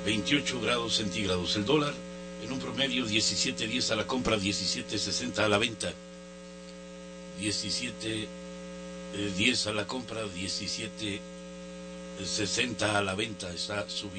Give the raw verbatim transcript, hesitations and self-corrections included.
veintiocho grados centígrados. El dólar en un promedio diecisiete diez a la compra, diecisiete sesenta a la venta. diecisiete diez a la compra, diecisiete sesenta a la venta. Está subiendo.